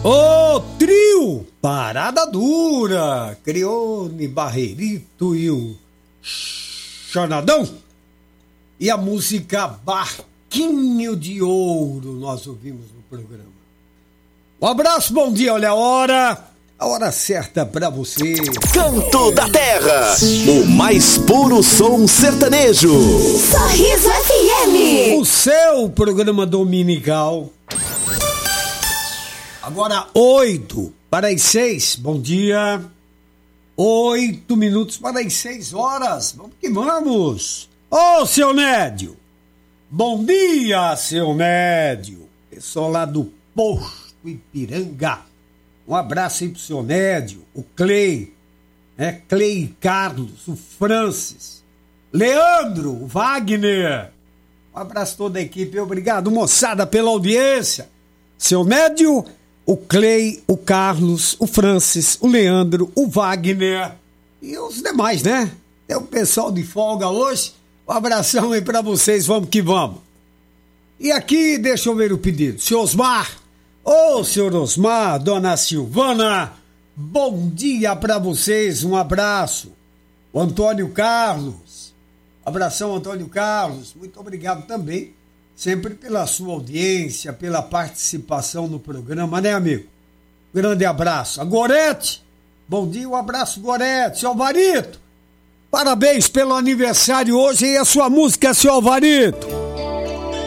O trio Parada Dura, Crione Barreirito e o Chanadão. E a música Barquinho de Ouro nós ouvimos no programa. Um abraço, bom dia, olha a hora certa pra você. Canto da Terra, o mais puro som sertanejo. Sorriso FM. O seu programa dominical. Agora 8:06, bom dia. 8 minutos para as 6 horas. Vamos que vamos. Ô, seu Nédio. Bom dia, seu Nédio. Pessoal lá do Posto Ipiranga. Um abraço aí pro seu Nédio, o Clay, Clay e Carlos, o Francis, Leandro, o Wagner. Um abraço a toda a equipe. Obrigado, moçada, pela audiência. Seu Nédio, o Clay, o Carlos, o Francis, o Leandro, o Wagner e os demais, né? Tem o pessoal de folga hoje. Um abração aí pra vocês, vamos que vamos. E aqui, deixa eu ver o pedido. Senhor Osmar, senhor Osmar, dona Silvana, bom dia pra vocês, um abraço. O Antônio Carlos, abração Antônio Carlos, muito obrigado também. Sempre pela sua audiência, pela participação no programa, né, amigo? Grande abraço. A Gorete, bom dia, um abraço, Gorete. Seu Alvarito, parabéns pelo aniversário hoje e a sua música, seu Alvarito.